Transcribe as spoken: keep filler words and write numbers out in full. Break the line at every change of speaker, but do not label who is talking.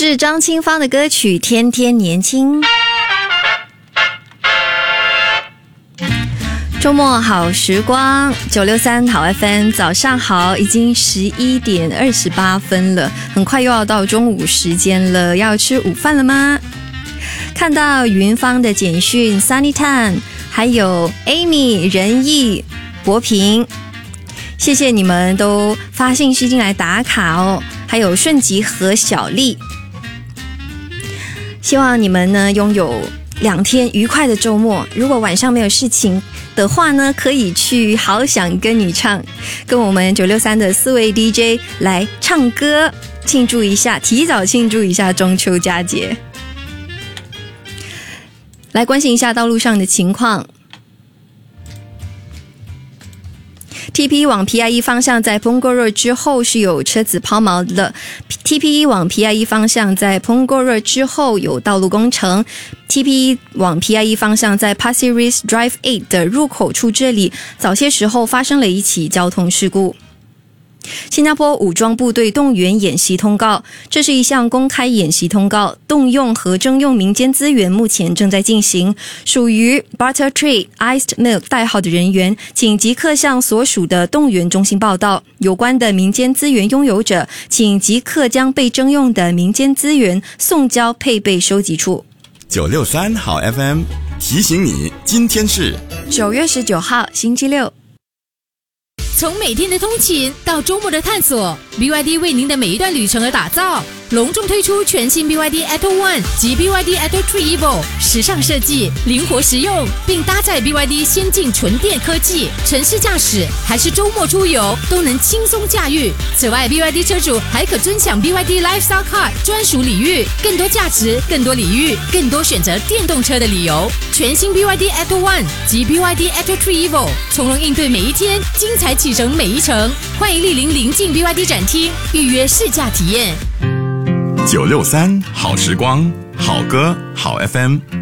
是张清芳的歌曲《天天年轻》。周末好时光，九六三好 F M， 早上好，已经十一点二十八分了，很快又要到中午时间了，要吃午饭了吗？看到云芳的简讯 Sunny Tan， 还有 Amy、仁义、博平，谢谢你们都发信息进来打卡哦，还有顺吉和小丽，希望你们呢拥有两天愉快的周末。如果晚上没有事情的话呢，可以去好想跟你唱，跟我们九六三的四位 D J 来唱歌，庆祝一下，提早庆祝一下中秋佳节。来关心一下道路上的情况。T P 往 P I E 方向在 Punggol Road 之后是有车子抛锚的， T P E 往 P I E 方向在 Punggol Road 之后有道路工程， T P E 往 P I E 方向在 Pasir Ris Drive 八的入口处，这里早些时候发生了一起交通事故。新加坡武装部队动员演习通告，这是一项公开演习通告，动用和征用民间资源目前正在进行，属于 Butter Trade Iced Milk 代号的人员请即刻向所属的动员中心报到，有关的民间资源拥有者请即刻将被征用的民间资源送交配备收集处。
九六三好 F M 提醒你，今天是
九月十九号星期六。
从每天的通勤到周末的探索， B Y D 为您的每一段旅程而打造，隆重推出全新 B Y D Atto One 及 B Y D Atto Three Evo， 时尚设计，灵活实用，并搭载 B Y D 先进纯电科技，城市驾驶还是周末出游都能轻松驾驭。此外 B Y D 车主还可尊享 B Y D Lifestyle Card 专属礼遇，更多价值，更多礼遇，更多选择电动车的理由。全新 B Y D Atto One 及 B Y D Atto Three Evo， 从容应对每一天，精彩启程每一程。欢迎莅临临近 B Y D 展厅预约试驾体验。
九六三好时光，好歌好 F M。